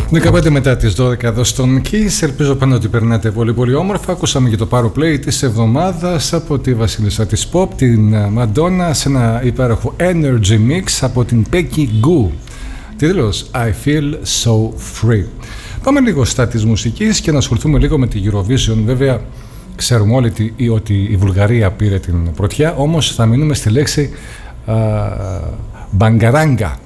15 μετά τις 12 εδώ στον Kiss. Ελπίζω πάνω ότι περνάτε πολύ πολύ όμορφα. Ακούσαμε και το Powerplay της εβδομάδας από τη βασίλισσα της Pop, την Madonna, σε ένα υπέροχο Energy Mix από την Peggy Gou. Τίτλος I Feel So Free. Πάμε λίγο στα της μουσικής και να ασχοληθούμε λίγο με τη Eurovision. Βέβαια ξέρουμε όλοι ότι η Βουλγαρία πήρε την πρωτιά, όμως θα μείνουμε στη λέξη μπαγκαράγκα.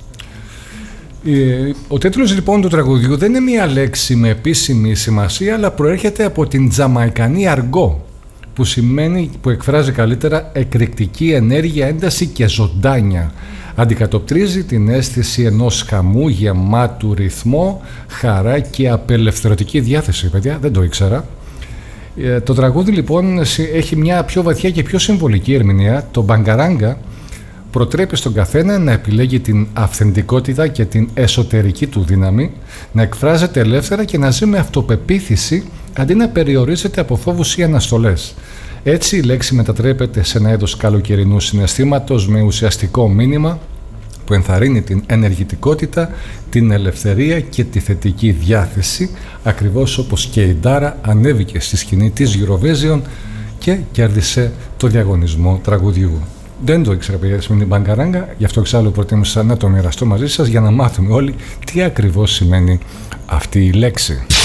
Ο τίτλος λοιπόν του τραγουδιού δεν είναι μία λέξη με επίσημη σημασία, αλλά προέρχεται από την τζαμαϊκανή αργό, που εκφράζει καλύτερα εκρηκτική ενέργεια, ένταση και ζωντάνια. Αντικατοπτρίζει την αίσθηση ενός χαμού γεμάτου ρυθμό, χαρά και απελευθερωτική διάθεση. Παιδιά, δεν το ήξερα. Το τραγούδι λοιπόν έχει μια πιο βαθιά και πιο συμβολική ερμηνεία. Το μπαγκαράγκα προτρέπει στον καθένα να επιλέγει την αυθεντικότητα και την εσωτερική του δύναμη, να εκφράζεται ελεύθερα και να ζει με αυτοπεποίθηση αντί να περιορίζεται από φόβους ή αναστολές. Έτσι η λέξη μετατρέπεται σε ένα είδος καλοκαιρινού συναισθήματος με ουσιαστικό μήνυμα που ενθαρρύνει την ενεργητικότητα, την ελευθερία και τη θετική διάθεση, ακριβώς όπως και η Ντάρα ανέβηκε στη σκηνή της Eurovision και κέρδισε το διαγωνισμό τραγουδιού. Δεν το ήξερα παιδιά σημαίνει μπαγκαράγκα, γι' αυτό εξάλλου προτίμησα να το μοιραστώ μαζί σας για να μάθουμε όλοι τι ακριβώς σημαίνει αυτή η λέξη.